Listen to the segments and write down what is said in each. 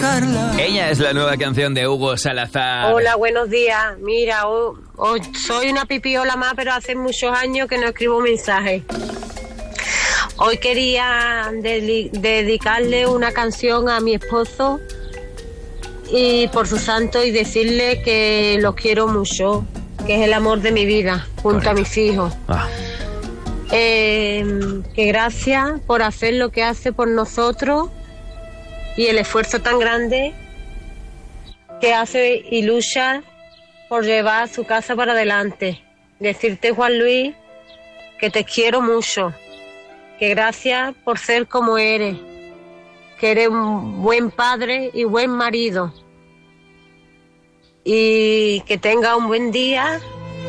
olvidarla. Ella es la nueva canción de Hugo Salazar. Hola, buenos días. Mira, soy una pipiola más, pero hace muchos años que no escribo mensajes. Hoy quería dedicarle una canción a mi esposo y por su santo y decirle que los quiero mucho, que es el amor de mi vida, junto a mis hijos. Que gracias por hacer lo que hace por nosotros y el esfuerzo tan grande que hace y lucha por llevar su casa para adelante. Decirte, Juan Luis, que te quiero mucho, que gracias por ser como eres, que eres un buen padre y buen marido, y que tenga un buen día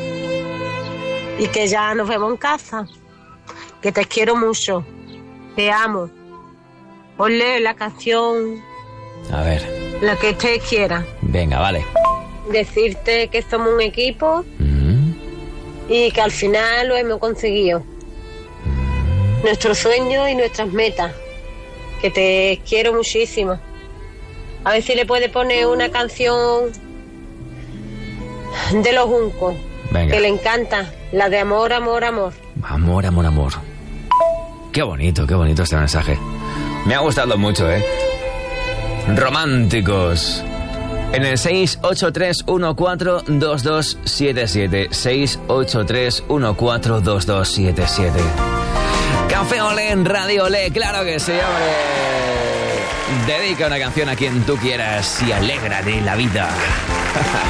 y que ya nos vemos en casa, que te quiero mucho, te amo. Ponle la canción, A ver, la que usted quiera. venga, vale. Decirte que somos un equipo y que al final lo hemos conseguido. Nuestros sueños y nuestras metas, que te quiero muchísimo. A ver si le puede poner una canción de Los Juncos, Venga. que le encanta, la de amor, amor, amor. Amor, amor, amor. Qué bonito este mensaje. Me ha gustado mucho, ¿eh? Románticos. En el 683142277. 683142277. Café Olé en Radio Olé, claro que sí, hombre. Dedica una canción a quien tú quieras y alégrate la vida.